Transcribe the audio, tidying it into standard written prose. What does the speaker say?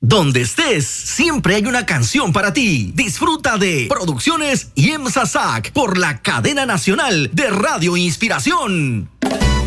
Donde estés, siempre hay una canción para ti. Disfruta de Producciones IEMSA SAC por la cadena nacional de Radio Inspiración.